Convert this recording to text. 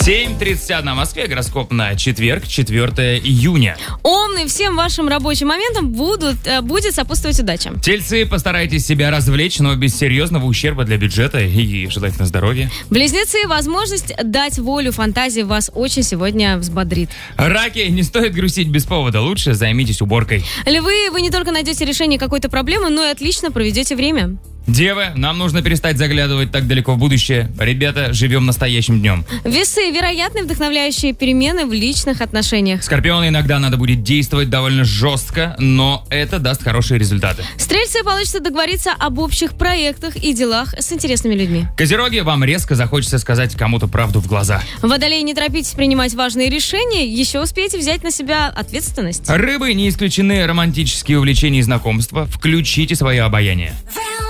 7:31 в Москве, гороскоп на четверг, 4 июня. Умный, всем вашим рабочим моментам будет сопутствовать удача. Тельцы, постарайтесь себя развлечь, но без серьезного ущерба для бюджета и желательно здоровья. Близнецы, возможность дать волю фантазии вас очень сегодня взбодрит. Раки, не стоит грустить без повода, лучше займитесь уборкой. Львы, вы не только найдете решение какой-то проблемы, но и отлично проведете время. Девы, нам нужно перестать заглядывать так далеко в будущее. Ребята, живем настоящим днем. Весы, вероятны вдохновляющие перемены в личных отношениях. Скорпионы, иногда надо будет действовать довольно жестко, но это даст хорошие результаты. Стрельцы, получится договориться об общих проектах и делах с интересными людьми. Козероги, вам резко захочется сказать кому-то правду в глаза. Водолеи, не торопитесь принимать важные решения, еще успеете взять на себя ответственность. Рыбы, не исключены романтические увлечения и знакомства. Включите свое обаяние.